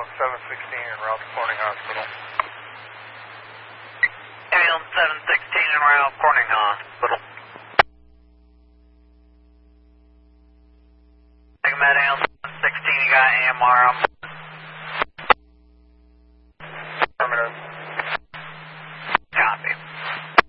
ambulance 716 en route to Corning Hospital. Ambulance 716 en route to Corning Hospital. Med ambulance 716, you got AMR.